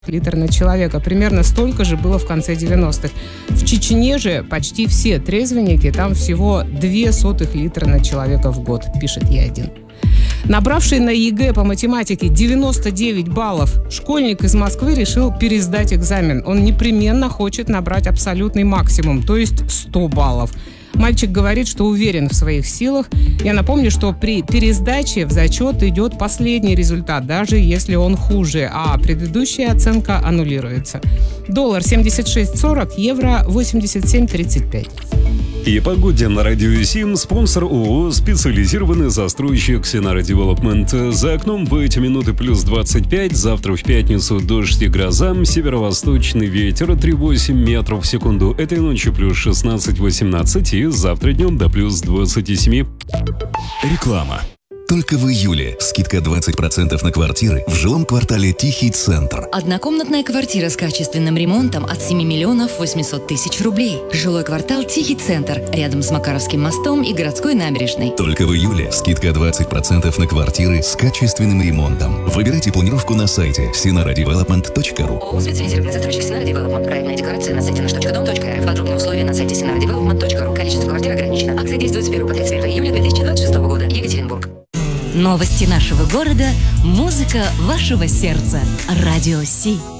литр на человека. Примерно столько же было в конце 90-х. В Чечне же почти все трезвенники, там всего 0,02 литра на человека в год, пишет Е1. Набравший на ЕГЭ по математике 99 баллов, школьник из Москвы решил пересдать экзамен. Он непременно хочет набрать абсолютный максимум, то есть 100 баллов. Мальчик говорит, что уверен в своих силах. Я напомню, что при пересдаче в зачет идет последний результат, даже если он хуже, а предыдущая оценка аннулируется. Доллар 76.40, евро 87.35. И погоде на Радио 7. Спонсор ООО «Специализированный застройщик Синара Девелопмент». За окном в эти минуты плюс 25. Завтра в пятницу дождь и гроза. Северо-восточный ветер 3,8 метров в секунду. Этой ночью плюс 16-18. И завтра днем до плюс 27. Реклама. Только в июле скидка 20% на квартиры в жилом квартале Тихий Центр. Однокомнатная квартира с качественным ремонтом от 7 миллионов 800 тысяч рублей. Жилой квартал Тихий Центр, рядом с Макаровским мостом и городской набережной. Только в июле скидка 20% на квартиры с качественным ремонтом. Выбирайте планировку на сайте sinaradevelopment.ru. ООО «Специализированный застройщик Синара Девелопмент». Проектная декорация на сайте nаш.дом.рф. Подробные условия на сайте sinaradevelopment.ru. Количество квартир ограничено. Акция действует с 1 по 31 июля 2026 года. Екатеринбург. Новости нашего города, музыка вашего сердца. Радио Си.